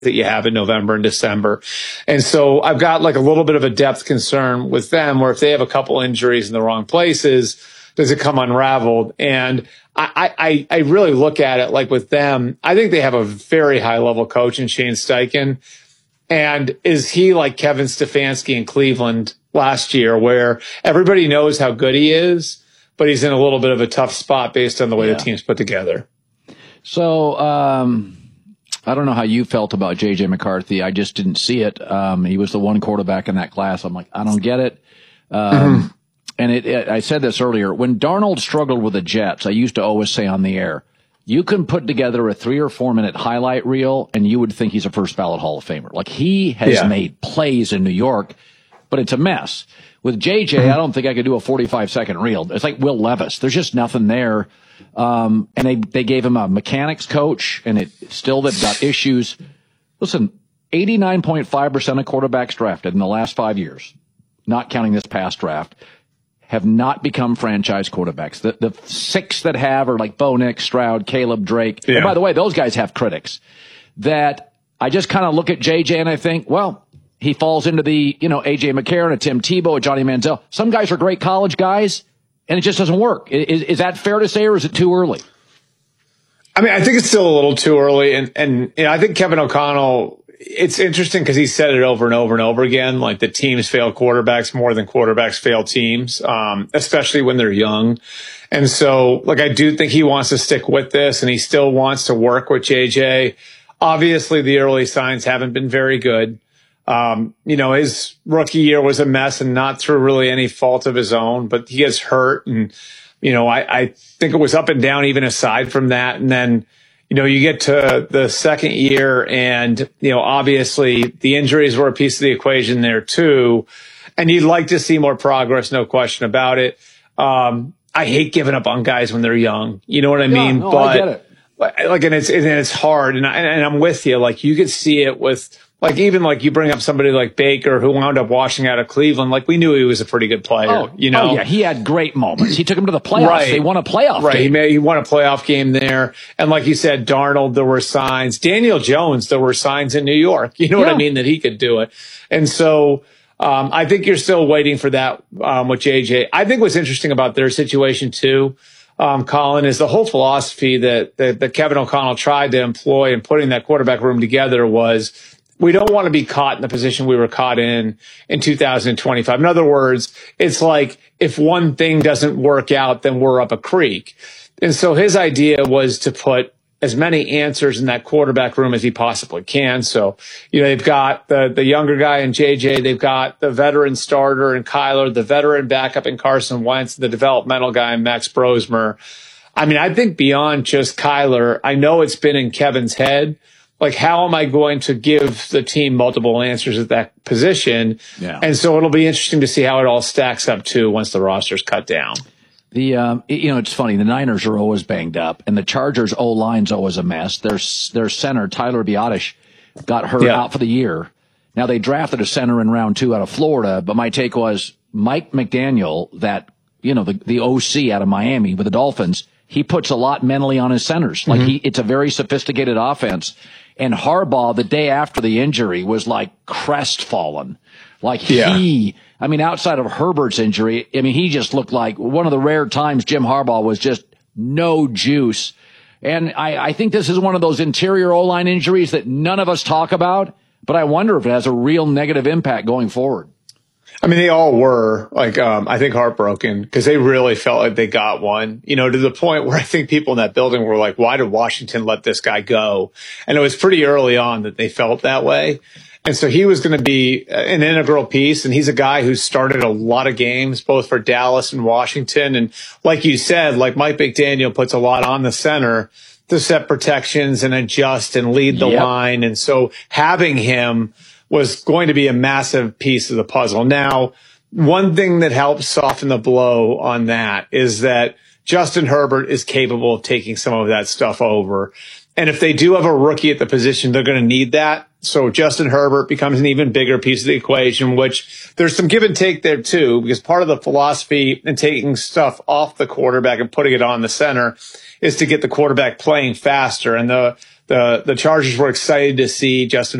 that you have in November and December. And so I've got like a little bit of a depth concern with them where if they have a couple injuries in the wrong places, does it come unraveled? And I really look at it like with them, I think they have a very high level coach in Shane Steichen. And is he like Kevin Stefanski in Cleveland last year where everybody knows how good he is, but he's in a little bit of a tough spot based on the way the team's put together? So, I don't know how you felt about J.J. McCarthy. I just didn't see it. He was the one quarterback in that class. I'm like, I don't get it. And I said this earlier. When Darnold struggled with the Jets, I used to always say on the air, you can put together a 3 or 4 minute highlight reel and you would think he's a first ballot Hall of Famer. Like he has made plays in New York, but it's a mess. With JJ, I don't think I could do a 45-second reel. It's like Will Levis. There's just nothing there. And they gave him a mechanics coach and they've got issues. Listen, 89.5% of quarterbacks drafted in the last 5 years, not counting this past draft, have not become franchise quarterbacks. The 6 that have are like Bo Nix, Stroud, Caleb, Drake. And by the way, those guys have critics that I just kind of look at JJ and I think, well, he falls into the, A.J. McCarron, a Tim Tebow, a Johnny Manziel. Some guys are great college guys and it just doesn't work. Is that fair to say or is it too early? I mean, I think it's still a little too early. And I think Kevin O'Connell, it's interesting because he said it over and over and over again, like the teams fail quarterbacks more than quarterbacks fail teams, especially when they're young. And so, like, I do think he wants to stick with this and he still wants to work with JJ. Obviously, the early signs haven't been very good. His rookie year was a mess and not through really any fault of his own, but he gets hurt. And, I think it was up and down even aside from that. And then, you get to the second year and, obviously the injuries were a piece of the equation there too. And you'd like to see more progress, no question about it. I hate giving up on guys when they're young. You know what I mean? No, I get it. Like, and it's hard. And I'm with you. Like, you could see it with, like, even like you bring up somebody like Baker who wound up washing out of Cleveland. Like, we knew he was a pretty good player, Oh, yeah. He had great moments. He took him to the playoffs. Right. They won a playoff game. He won a playoff game there. And like you said, Darnold, there were signs. Daniel Jones, there were signs in New York. You know what I mean? That he could do it. And so, I think you're still waiting for that, with JJ. I think what's interesting about their situation too, Colin, is the whole philosophy that Kevin O'Connell tried to employ in putting that quarterback room together was, we don't want to be caught in the position we were caught in 2025. In other words, it's like if one thing doesn't work out, then we're up a creek. And so his idea was to put as many answers in that quarterback room as he possibly can. So, they've got the younger guy in JJ. They've got the veteran starter in Kyler, the veteran backup in Carson Wentz, the developmental guy in Max Brosmer. I mean, I think beyond just Kyler, I know it's been in Kevin's head. Like, how am I going to give the team multiple answers at that position? Yeah. And so it'll be interesting to see how it all stacks up too once the roster's cut down. It's funny. The Niners are always banged up, and the Chargers' O-line's always a mess. Their center, Tyler Biadasz, got hurt out for the year. Now, they drafted a center in round 2 out of Florida, but my take was Mike McDaniel, the OC out of Miami with the Dolphins, he puts a lot mentally on his centers. Like, it's a very sophisticated offense. And Harbaugh, the day after the injury, was like crestfallen. Like outside of Herbert's injury, he just looked like one of the rare times Jim Harbaugh was just no juice. And I think this is one of those interior O-line injuries that none of us talk about, but I wonder if it has a real negative impact going forward. I mean, they all were like, I think heartbroken because they really felt like they got one, to the point where I think people in that building were like, why did Washington let this guy go? And it was pretty early on that they felt that way. And so he was going to be an integral piece. And he's a guy who started a lot of games, both for Dallas and Washington. And like you said, like Mike McDaniel puts a lot on the center to set protections and adjust and lead the line. And so having him was going to be a massive piece of the puzzle. Now, one thing that helps soften the blow on that is that Justin Herbert is capable of taking some of that stuff over. And if they do have a rookie at the position, they're going to need that. So Justin Herbert becomes an even bigger piece of the equation, which there's some give and take there too, because part of the philosophy in taking stuff off the quarterback and putting it on the center is to get the quarterback playing faster. And the the Chargers were excited to see Justin